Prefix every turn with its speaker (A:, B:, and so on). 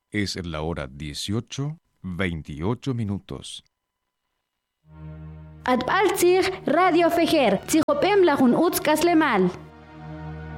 A: Es la hora 18:28.
B: Atbaltzig Radio Fejer, Tzihopem Lajun Utzkaslemal.